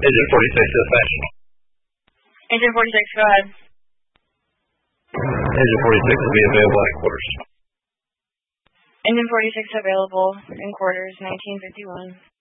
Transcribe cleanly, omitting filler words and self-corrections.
Agent 46, dispatch. Agent 46, go ahead. Agent 46 will be available at quarters. Agent 46 available in quarters, 1951.